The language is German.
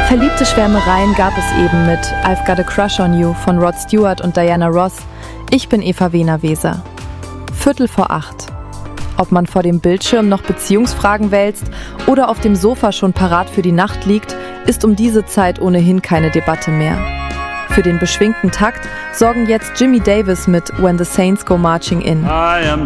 Verliebte Schwärmereien gab es eben mit I've Got a Crush on You von Rod Stewart und Diana Ross. Ich bin Eva Wehner-Weser. 7:45. Ob man vor dem Bildschirm noch Beziehungsfragen wälzt oder auf dem Sofa schon parat für die Nacht liegt, ist um diese Zeit ohnehin keine Debatte mehr. Für den beschwingten Takt sorgen jetzt Jimmy Davis mit When the Saints Go Marching In. I am